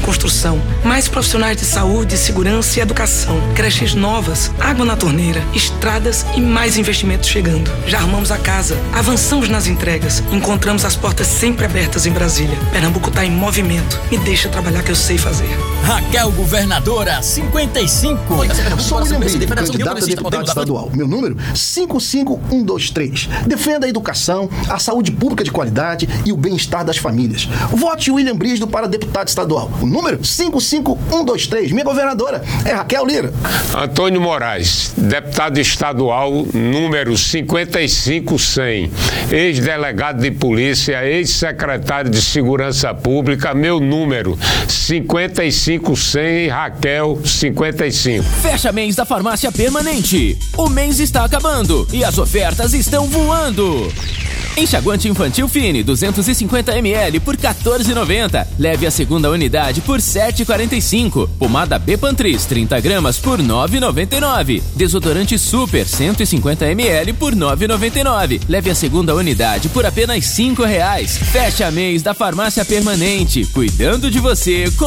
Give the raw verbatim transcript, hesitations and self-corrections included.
construção, mais profissionais de saúde, segurança e educação, creches novas, água na torneira, estradas e mais investimentos chegando. Já arrumamos a casa, avançamos nas entregas, encontramos as portas sempre abertas em Brasília. Pernambuco está em movimento. Me deixa trabalhar que eu sei fazer. Raquel Governadora cinquenta e cinco. Sou William Brito, candidato a deputado estadual. Meu número cinco cinco um dois três. Defenda a educação, a saúde pública de qualidade e o bem-estar das famílias. Vote William Brito para deputado estadual. O número cinco cinco um dois três. Minha governadora é Raquel Lira. Antônio Moraes, deputado estadual número cinquenta e cinco cem. Ex-delegado de polícia, ex-secretário de segurança pública, meu número cinquenta e cinco cem, Raquel cinquenta e cinco. Fecha mês da Farmácia Permanente. O mês está acabando e as ofertas estão voando. Enxaguante infantil Fine duzentos e cinquenta mililitros por quatorze reais e noventa centavos. Leve a segunda unidade por sete reais e quarenta e cinco centavos. Pomada Bepantris trinta gramas por nove reais e noventa e nove centavos. Desodorante Super cento e cinquenta mililitros por nove reais e noventa e nove centavos. Leve a segunda unidade por apenas cinco reais. Fecha mês da Farmácia Permanente. Cuidando de você com